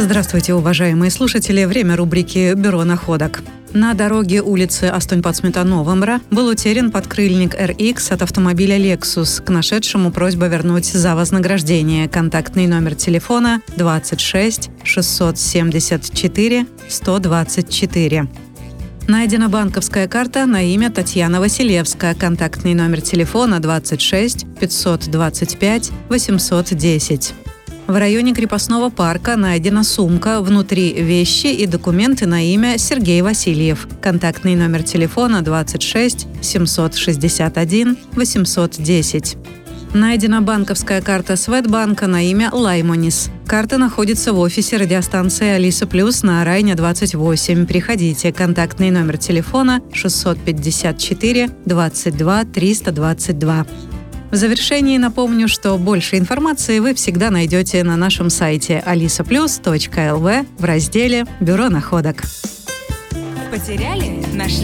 Здравствуйте, уважаемые слушатели. Время рубрики «Бюро находок». На дороге улицы Астунь-Пацмета-Новомра был утерян подкрыльник RX от автомобиля Lexus. К нашедшему просьба вернуть за вознаграждение. Контактный номер телефона 26 674 124. Найдена банковская карта на имя Татьяна Василевская. Контактный номер телефона 26 525 810. В районе крепостного парка найдена сумка, внутри вещи и документы на имя Сергей Васильев. Контактный номер телефона 26 761 810. Найдена банковская карта Светбанка на имя Лаймонис. Карта находится в офисе радиостанции Алиса Плюс на Райне 28. Приходите. Контактный номер телефона 654 22 322. В завершении напомню, что больше информации вы всегда найдете на нашем сайте alisaplus.lv в разделе «Бюро находок». Потеряли? Нашли?